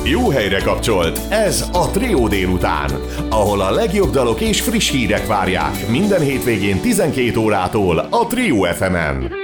Jó helyre kapcsolt, ez a Trio délután, ahol a legjobb dalok és friss hírek várják minden hétvégén 12 órától a Trio FM-en.